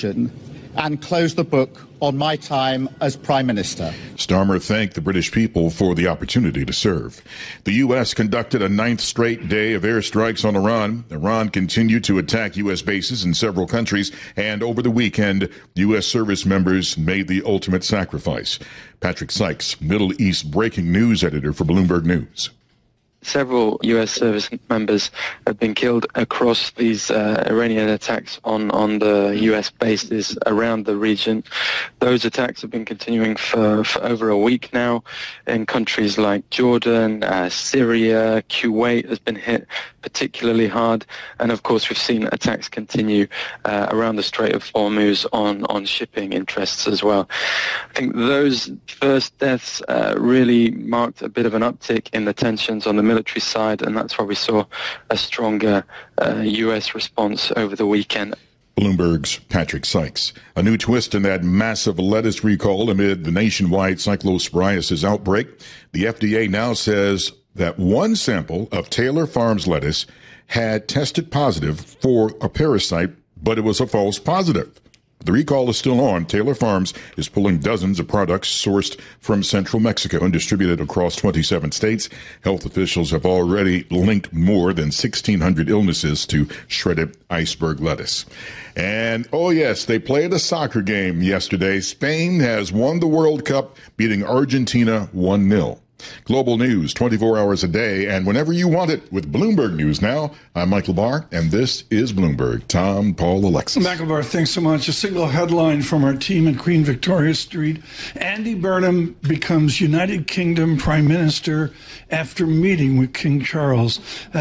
nation and close the book on my time as Prime Minister. Starmer thanked the British people for the opportunity to serve. The U.S. conducted a 9th straight day of airstrikes on Iran. Iran continued to attack U.S. bases in several countries, and over the weekend, U.S. service members made the ultimate sacrifice. Patrick Sykes, Middle East breaking news editor for Bloomberg News. Several U.S. service members have been killed across these Iranian attacks on the U.S. bases around the region. Those attacks have been continuing for over a week now in countries like Jordan, Syria, Kuwait has been hit particularly hard. And of course, we've seen attacks continue around the Strait of Hormuz on shipping interests as well. I think those first deaths really marked a bit of an uptick in the tensions on the military side, and that's why we saw a stronger U.S. response over the weekend. Bloomberg's Patrick Sykes. A new twist in that massive lettuce recall amid the nationwide cyclosporiasis outbreak. The FDA now says that one sample of Taylor Farms lettuce had tested positive for a parasite, but it was a false positive. The recall is still on. Taylor Farms is pulling dozens of products sourced from central Mexico and distributed across 27 states. Health officials have already linked more than 1,600 illnesses to shredded iceberg lettuce. And, oh yes, they played a soccer game yesterday. Spain has won the World Cup, beating Argentina 1-0. Global news 24 hours a day and whenever you want it with Bloomberg News Now. I'm Michael Barr, and this is Bloomberg. Tom, Paul, Alexis. Michael Barr, thanks so much. A single headline from our team in Queen Victoria Street. Andy Burnham becomes United Kingdom Prime Minister after meeting with King Charles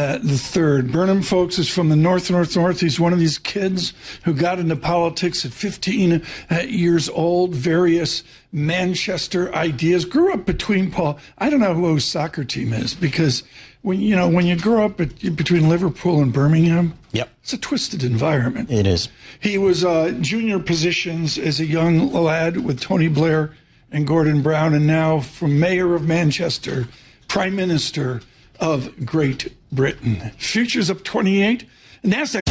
III. Burnham, folks, is from the North. He's one of these kids who got into politics at 15 years old, various Manchester ideas, grew up between, Paul, I don't know who his soccer team is, because when you grow up between Liverpool and Birmingham, yep, it's a twisted environment. It is. He was junior positions as a young lad with Tony Blair and Gordon Brown, and now from Mayor of Manchester, Prime Minister of Great Britain. Futures up 28. NASDAQ